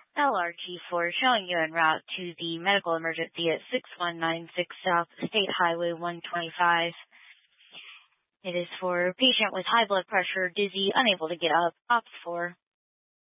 LRT4 showing you en route to the medical emergency at 6196 South State Highway 125. It is for a patient with high blood pressure, dizzy, unable to get up, OPS 4.